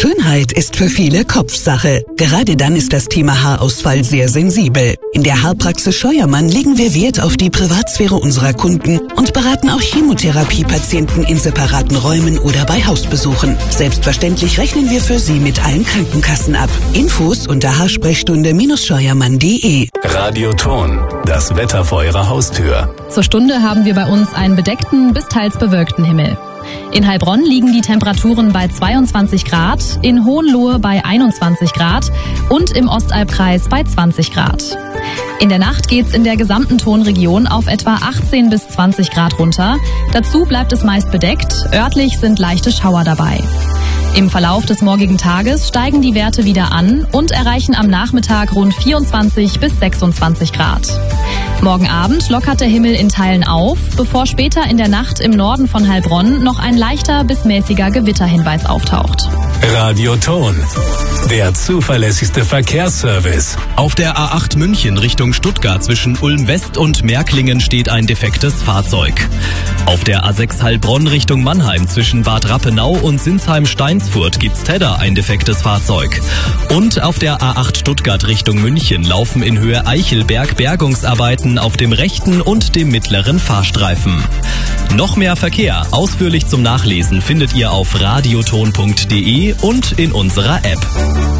Schönheit ist für viele Kopfsache. Gerade dann ist das Thema Haarausfall sehr sensibel. In der Haarpraxis Scheuermann legen wir Wert auf die Privatsphäre unserer Kunden und beraten auch Chemotherapiepatienten in separaten Räumen oder bei Hausbesuchen. Selbstverständlich rechnen wir für Sie mit allen Krankenkassen ab. Infos unter haarsprechstunde-scheuermann.de. Radioton, das Wetter vor Ihrer Haustür. Zur Stunde haben wir bei uns einen bedeckten bis teils bewölkten Himmel. In Heilbronn liegen die Temperaturen bei 22 Grad, in Hohenlohe bei 21 Grad und im Ostalbkreis bei 20 Grad. In der Nacht geht's in der gesamten Tonregion auf etwa 18 bis 20 Grad runter. Dazu bleibt es meist bedeckt, örtlich sind leichte Schauer dabei. Im Verlauf des morgigen Tages steigen die Werte wieder an und erreichen am Nachmittag rund 24 bis 26 Grad. Morgen Abend lockert der Himmel in Teilen auf, bevor später in der Nacht im Norden von Heilbronn noch ein leichter bis mäßiger Gewitterhinweis auftaucht. Radioton, der zuverlässigste Verkehrsservice. Auf der A8 München Richtung Stuttgart zwischen Ulm West und Märklingen steht ein defektes Fahrzeug. Auf der A6 Heilbronn Richtung Mannheim zwischen Bad Rappenau und Sinsheim-Steinsfurt gibt's Tedder ein defektes Fahrzeug. Und auf der A8 Stuttgart Richtung München laufen in Höhe Eichelberg Bergungsarbeiten auf dem rechten und dem mittleren Fahrstreifen. Noch mehr Verkehr ausführlich zum Nachlesen findet ihr auf radioton.de und in unserer App.